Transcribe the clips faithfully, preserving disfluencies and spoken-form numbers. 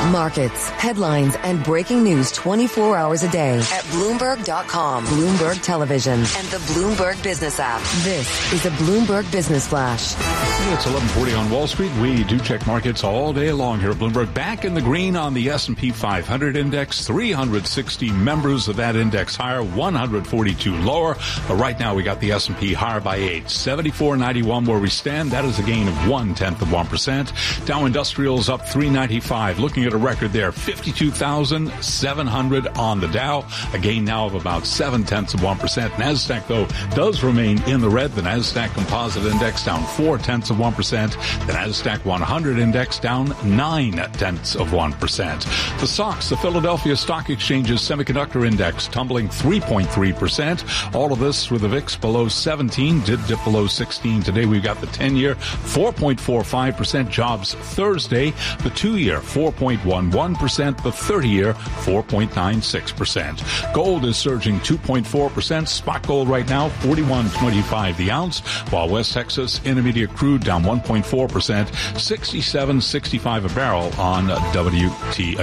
Markets, headlines, and breaking news twenty-four hours a day at Bloomberg dot com, Bloomberg Television, and the Bloomberg Business app. This is a Bloomberg Business Flash. It's eleven forty on Wall Street. We do check markets all day long here at Bloomberg. Back in the green on the S and P five hundred index. three hundred sixty members of that index higher, one hundred forty-two lower. But right now we got the S and P higher by eight. seventy-four ninety-one where we stand. That is a gain of one-tenth of one percent. Dow Industrials up three ninety-five. Looking at a record there, fifty-two thousand seven hundred on the Dow. A gain now of about seven-tenths of one percent. NASDAQ, though, does remain in the red. The NASDAQ Composite Index down four-tenths of one percent. The NASDAQ one hundred Index down nine-tenths of one percent. The S O X, the Philadelphia Stock Exchange's Semiconductor Index, tumbling three point three percent. All of this with the V I X below seventeen, did dip below sixteen. Today we've got the ten-year, four point four five percent. Jobs Thursday. The two-year, four point one one percent. The thirty-year, four point nine six percent. Gold is surging two point four percent. Spot gold right now, forty-one twenty-five the ounce, while West Texas Intermediate crude down one point four percent, sixty-seven sixty-five a barrel on W T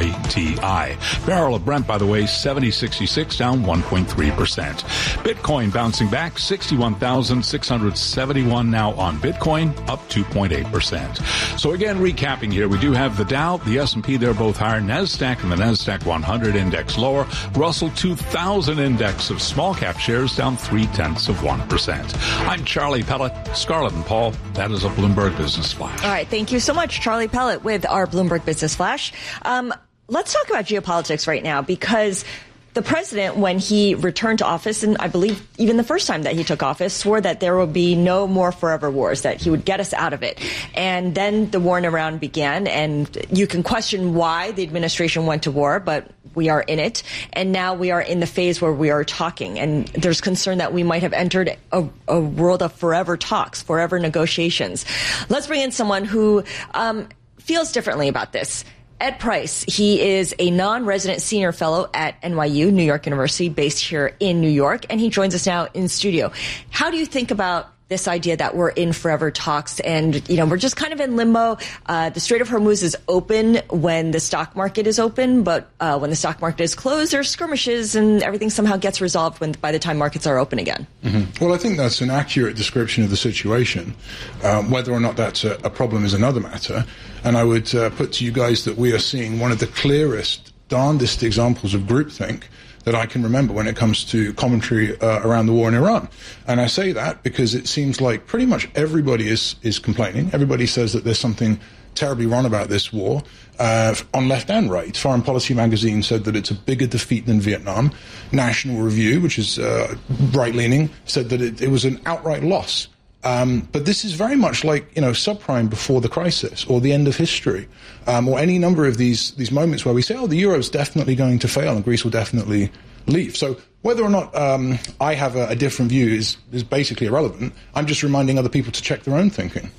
I. Barrel of Brent, by the way, seventy sixty-six, down one point three percent. Bitcoin bouncing back, sixty-one thousand six hundred seventy-one now on Bitcoin, up two point eight percent. So again, recapping here, we do have the Dow, the S and P, they're both higher. NASDAQ and the NASDAQ one hundred index lower. Russell two thousand index of small cap shares down three-tenths of one percent. I'm Charlie Pellet, Scarlett and Paul. That is a Bloomberg Business Flash. All right. Thank you so much, Charlie Pellet, with our Bloomberg Business Flash. Um, let's talk about geopolitics right now, because the president, when he returned to office, and I believe even the first time that he took office, swore that there would be no more forever wars, that he would get us out of it. And then the war in Iran began, and you can question why the administration went to war, but we are in it. And now we are in the phase where we are talking. And there's concern that we might have entered a, a world of forever talks, forever negotiations. Let's bring in someone who um, feels differently about this. Ed Price, he is a non-resident senior fellow at N Y U, New York University, based here in New York, and he joins us now in studio. How do you think about this idea that we're in forever talks and, you know, we're just kind of in limbo? Uh, the Strait of Hormuz is open when the stock market is open, but uh, when the stock market is closed, there's skirmishes and everything somehow gets resolved when by the time markets are open again. Mm-hmm. Well, I think that's an accurate description of the situation. Um, whether or not that's a, a problem is another matter. And I would uh, put to you guys that we are seeing one of the clearest, darndest examples of groupthink that I can remember when it comes to commentary uh, around the war in Iran. And I say that because it seems like pretty much everybody is, is complaining. Everybody says that there's something terribly wrong about this war, uh, on left and right. Foreign Policy magazine said that it's a bigger defeat than Vietnam. National Review, which is uh, right-leaning, said that it, it was an outright loss. Um, but this is very much like, you know, subprime before the crisis or the end of history, um, or any number of these these moments where we say, oh, the euro is definitely going to fail and Greece will definitely leave. So whether or not um, I have a, a different view is, is basically irrelevant. I'm just reminding other people to check their own thinking.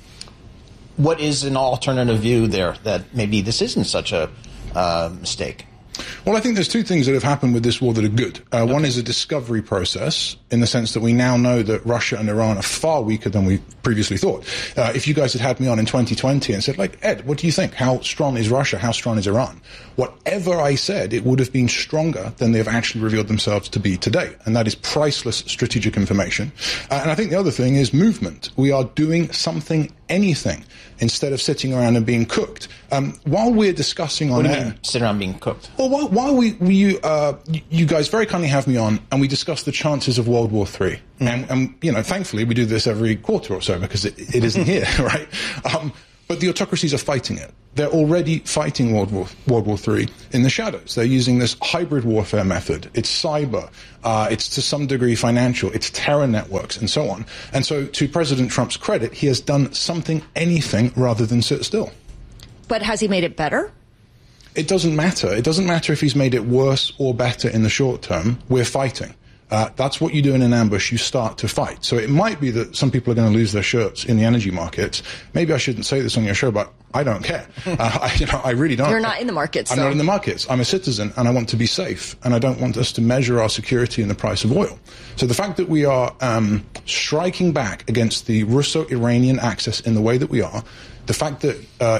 What is an alternative view there that maybe this isn't such a uh, mistake? Well, I think there's two things that have happened with this war that are good. Uh, okay. One is a discovery process, in the sense that we now know that Russia and Iran are far weaker than we previously thought. Uh, if you guys had had me on in twenty twenty and said, like, Ed, what do you think? How strong is Russia? How strong is Iran? Whatever I said, it would have been stronger than they've actually revealed themselves to be today. And that is priceless strategic information. Uh, and I think the other thing is movement. We are doing something, anything, instead of sitting around and being cooked. Um, while we're discussing on what do you air, mean, sit around being cooked? Well, while, while we, we uh, you guys very kindly have me on, and we discuss the chances of World War Three, mm. and, and you know, thankfully we do this every quarter or so because it, it isn't here, right? Um, but the autocracies are fighting it. They're already fighting World War World War Three in the shadows. They're using this hybrid warfare method. It's cyber. Uh, it's to some degree financial. It's terror networks and so on. And so, to President Trump's credit, he has done something, anything, rather than sit still. But has he made it better? It doesn't matter. It doesn't matter if he's made it worse or better in the short term. We're fighting. Uh, that's what you do in an ambush. You start to fight. So it might be that some people are going to lose their shirts in the energy markets. Maybe I shouldn't say this on your show, but I don't care. Uh, I, you know, I really don't. You're not in the markets. I'm so. not in the markets. I'm a citizen, and I want to be safe, and I don't want us to measure our security in the price of oil. So the fact that we are um, striking back against the Russo-Iranian axis in the way that we are, the fact that uh,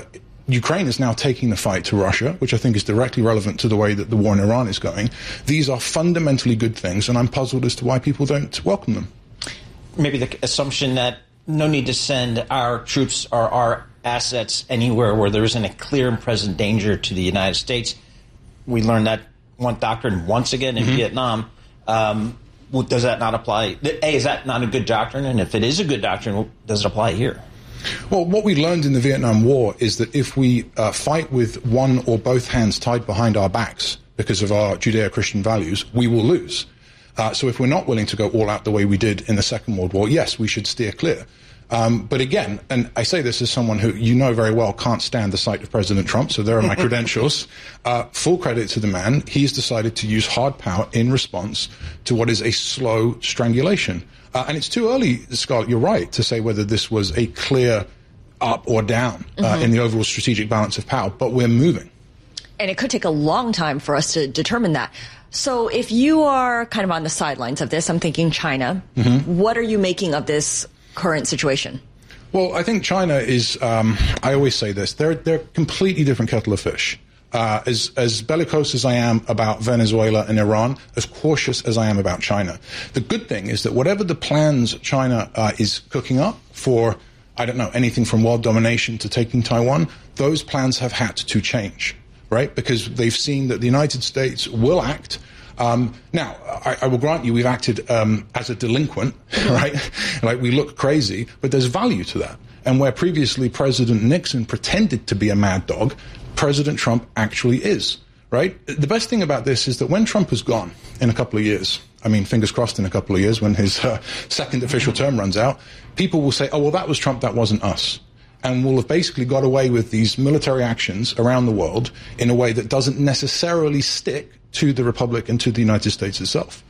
Ukraine is now taking the fight to Russia, which I think is directly relevant to the way that the war in Iran is going. These are fundamentally good things, and I'm puzzled as to why people don't welcome them. Maybe the assumption that no need to send our troops or our assets anywhere where there isn't a clear and present danger to the United States. We learned that one doctrine once again in mm-hmm. Vietnam. Um, well, does that not apply? A, is that not a good doctrine? And if it is a good doctrine, does it apply here? Well, what we learned in the Vietnam War is that if we uh, fight with one or both hands tied behind our backs because of our Judeo-Christian values, we will lose. Uh, so if we're not willing to go all out the way we did in the Second World War, yes, we should steer clear. Um, but again, and I say this as someone who you know very well can't stand the sight of President Trump, so there are my credentials. Uh, full credit to the man. He's decided to use hard power in response to what is a slow strangulation. Uh, and it's too early, Scarlett, you're right, to say whether this was a clear up or down uh, mm-hmm. in the overall strategic balance of power, but we're moving. And it could take a long time for us to determine that. So if you are kind of on the sidelines of this, I'm thinking China, mm-hmm. what are you making of this current situation? Well, I think China is, um, I always say this, they're, they're a completely different kettle of fish. Uh, as, as bellicose as I am about Venezuela and Iran, as cautious as I am about China. The good thing is that whatever the plans China uh, is cooking up for, I don't know, anything from world domination to taking Taiwan, those plans have had to change, right? Because they've seen that the United States will act. Um, now, I, I will grant you we've acted um, as a delinquent, right? Like we look crazy, but there's value to that. And where previously President Nixon pretended to be a mad dog, President Trump actually is, right? The best thing about this is that when Trump is gone in a couple of years, I mean, fingers crossed in a couple of years when his uh, second official term runs out, people will say, oh, well, that was Trump, that wasn't us. And we'll have basically got away with these military actions around the world in a way that doesn't necessarily stick to the Republic and to the United States itself.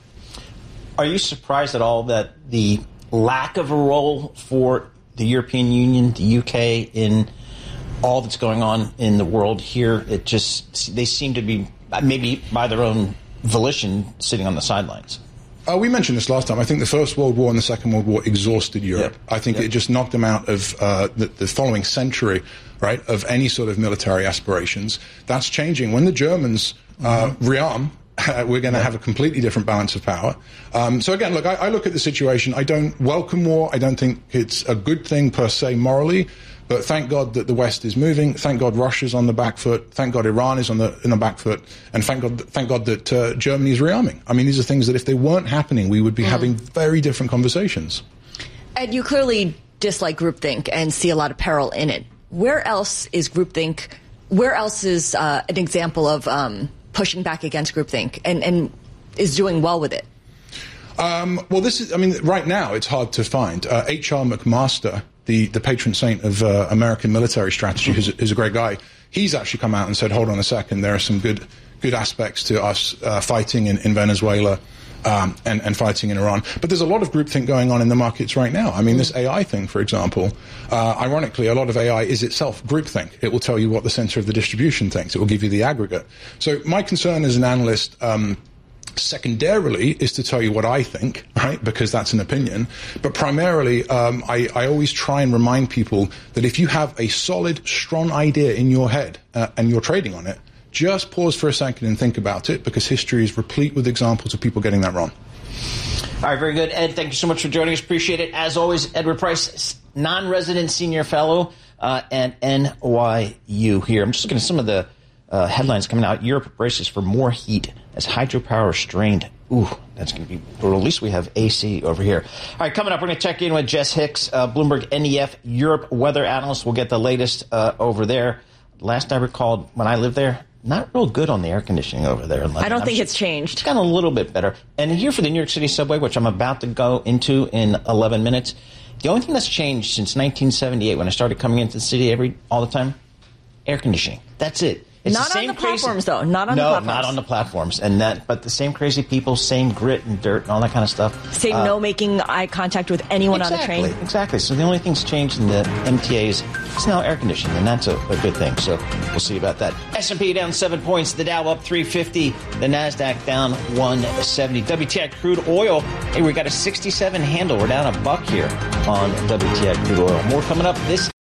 Are you surprised at all that the lack of a role for the European Union, the U K, in all that's going on in the world here? It just, they seem to be, maybe by their own volition, sitting on the sidelines. Uh, we mentioned this last time. I think the First World War and the Second World War exhausted Europe. Yep. I think yep. it just knocked them out of uh, the, the following century, right, of any sort of military aspirations. That's changing. When the Germans uh, mm-hmm. rearm, uh, we're going to yep. have a completely different balance of power. Um, so again, look, I, I look at the situation. I don't welcome war. I don't think it's a good thing per se morally. But thank God that the West is moving. Thank God Russia's on the back foot. Thank God Iran is on the in the back foot. And thank God, thank God that uh, Germany is rearming. I mean, these are things that if they weren't happening, we would be mm. having very different conversations. And you clearly dislike groupthink and see a lot of peril in it. Where else is groupthink? Where else is uh, an example of um, pushing back against groupthink and, and is doing well with it? Um, well, this is, I mean, right now it's hard to find. Uh, H R McMaster, the, the patron saint of uh, American military strategy, who's, who's a great guy, he's actually come out and said, hold on a second, there are some good good aspects to us uh, fighting in, in Venezuela um, and, and fighting in Iran. But there's a lot of groupthink going on in the markets right now. I mean, this A I thing, for example, uh, ironically, a lot of A I is itself groupthink. It will tell you what the center of the distribution thinks. It will give you the aggregate. So my concern as an analyst, um, secondarily, is to tell you what I think, right? Because that's an opinion. But primarily, um, I, I always try and remind people that if you have a solid, strong idea in your head uh, and you're trading on it, just pause for a second and think about it, because history is replete with examples of people getting that wrong. All right, very good. Ed, thank you so much for joining us. Appreciate it. As always, Edward Price, non-resident senior fellow uh, at N Y U here. I'm just looking at some of the uh, headlines coming out. Europe braces for more heat as hydropower strained. Ooh, that's going to be brutal. At least we have A C over here. All right, coming up, we're going to check in with Jess Hicks, uh, Bloomberg N E F Europe weather analyst. We'll get the latest uh, over there. Last I recalled, when I lived there, not real good on the air conditioning over there in London. I don't I'm think sure it's changed. It's gotten a little bit better. And here for the New York City subway, which I'm about to go into in eleven minutes, the only thing that's changed since nineteen seventy-eight, when I started coming into the city every all the time, air conditioning. That's it. It's not the same on the crazy, platforms, though. Not on no, the platforms. No, not on the platforms. And that, but the same crazy people, same grit and dirt and all that kind of stuff. Same uh, no making eye contact with anyone exactly, on the train. Exactly. So the only thing that's changed in the M T A is it's now air conditioning, and that's a, a good thing. So we'll see about that. S and P down seven points. The Dow up three fifty. The NASDAQ down one seventy. W T I crude oil. Hey, we got a sixty-seven handle. We're down a buck here on W T I crude oil. More coming up. This